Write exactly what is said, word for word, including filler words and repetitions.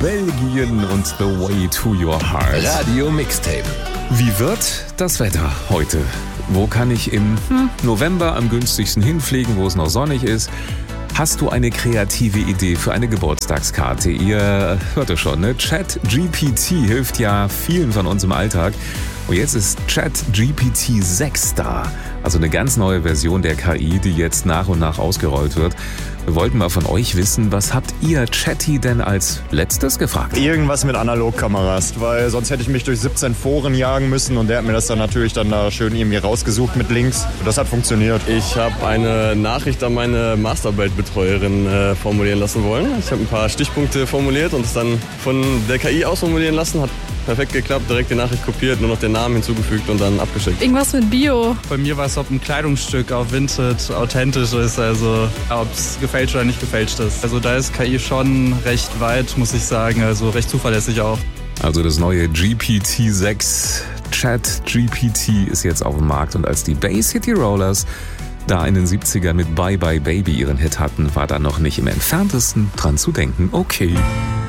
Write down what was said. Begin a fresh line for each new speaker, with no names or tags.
Belgien und The Way to Your Heart.
Radio Mixtape.
Wie wird das Wetter heute? Wo kann ich im hm, November am günstigsten hinfliegen, wo es noch sonnig ist? Hast du eine kreative Idee für eine Geburtstagskarte? Ihr hört es schon, ne? ChatGPT hilft ja vielen von uns im Alltag. Und jetzt ist ChatGPT sechs da. Also eine ganz neue Version der K I, die jetzt nach und nach ausgerollt wird. Wir wollten mal von euch wissen, was habt ihr Chatty denn als letztes gefragt?
Irgendwas mit Analogkameras, weil sonst hätte ich mich durch siebzehn Foren jagen müssen und der hat mir das dann natürlich dann da schön irgendwie rausgesucht mit Links. Das hat funktioniert.
Ich habe eine Nachricht an meine Masterarbeit-Betreuerin äh, formulieren lassen wollen. Ich habe ein paar Stichpunkte formuliert und es dann von der K I ausformulieren lassen. Hat perfekt geklappt, direkt die Nachricht kopiert, nur noch den Namen hinzugefügt und dann abgeschickt.
Irgendwas mit Bio.
Bei mir war es, ob ein Kleidungsstück auf Vinted authentisch ist, also ob es gefälscht oder nicht gefälscht ist. Also da ist K I schon recht weit, muss ich sagen, also recht zuverlässig auch.
Also das neue G P T sechs ChatGPT ist jetzt auf dem Markt und als die Bay City Rollers da in den siebzigern mit Bye Bye Baby ihren Hit hatten, war da noch nicht im entferntesten dran zu denken, okay.